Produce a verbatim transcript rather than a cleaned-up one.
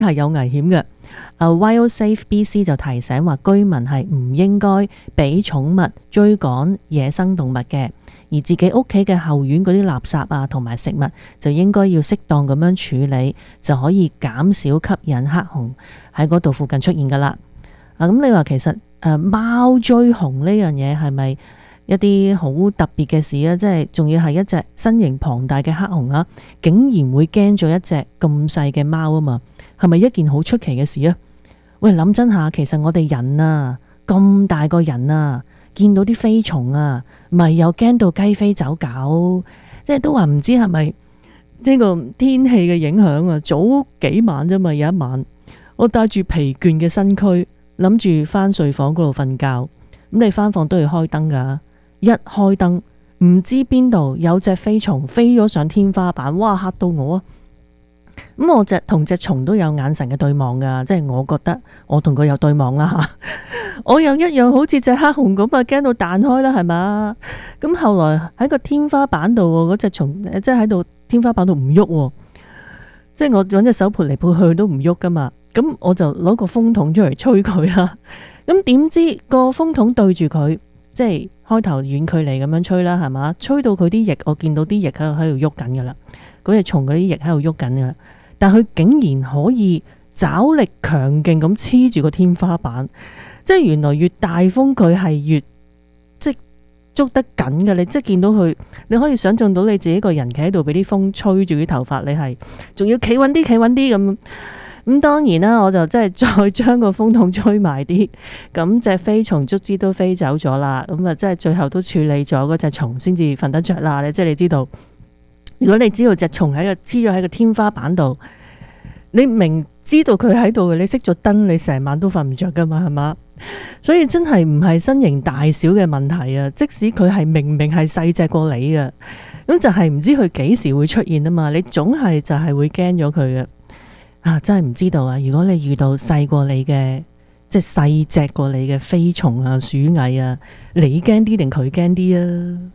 係有危險嘅。啊 WildSafe B C 就提醒話，居民係唔應該俾寵物追趕野生動物嘅，而自己屋企嘅後院嗰啲垃圾啊同埋食物就應該要適當咁樣處理，就可以減少吸引黑熊喺嗰度附近出現噶啦。啊，咁你話其實誒貓追熊呢樣嘢係咪一啲好特別嘅事啊？即係仲要係一隻身形龐大嘅黑熊啊，竟然會驚咗一隻咁細嘅貓啊嘛？係咪一件好出奇嘅事啊？喂，諗真下，其實我哋人啊，咁大個人啊，見到啲飛蟲啊，咪又驚到雞飛走狗，即係都話唔知係咪呢個天氣嘅影響啊？早幾晚啫嘛，有一晚我帶住疲倦嘅身軀，諗住翻睡房嗰度瞓覺，咁你翻房都要開燈噶，一開燈唔知邊度有隻飛蟲飛咗上天花板，哇，嚇到我啊！咁我隻同隻蟲都有眼神嘅對望噶，即係我覺得我同佢有對望啦吓，我又一樣好似隻黑熊咁啊，驚到彈開啦，係嘛？咁後來喺個天花板度，嗰隻蟲即係喺度天花板度唔喐，即係我搵隻手撥嚟撥去都唔喐噶嘛，咁我就攞個風筒出嚟吹佢啦。咁點知個風筒對住佢，即係開頭遠距離咁樣吹啦，係嘛？吹到佢啲翼，我見到啲翼喺度喺度喐緊噶啦。嗰隻蟲嗰啲翼喺度喐緊嘅，但佢竟然可以爪力強勁咁黐住個天花板，即係原來越大風佢係越即係捉得緊嘅。你即係見到佢，你可以想象到你自己個人企喺度俾啲風吹住啲頭髮，你係仲要企穩啲企穩啲咁。咁當然啦，我就真係再將個風筒吹埋啲，咁隻飛蟲卒之都飛走咗啦。咁啊，即係最後都處理咗嗰隻蟲先至瞓得着啦。你即係你知道。如果你知道隻蟲喺個黐咗喺個天花板度，你明知道佢喺度嘅，你熄咗燈，你成晚都瞓唔着噶嘛，係嘛？所以真係唔係身形大小嘅問題啊！即使佢係明明係細隻過你嘅，咁就係唔知佢幾時會出現啊嘛！你總係就係會驚咗佢嘅啊！真係唔知道啊！如果你遇到細過你嘅，即係細隻過你嘅飛蟲啊、鼠蟻啊，你驚啲定佢驚啲啊？